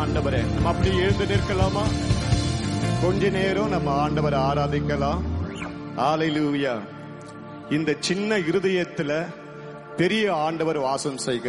ஆண்டவரே. நம்ம அப்படி எழுந்து நிற்கலாமா? கொஞ்ச நேரம் நம்ம ஆண்டவரை ஆராதிக்கலாம். ஹல்லேலூயா. இந்த சின்ன இருதயத்துல பெரிய ஆண்டவர் வாசம் செய்கிறார்.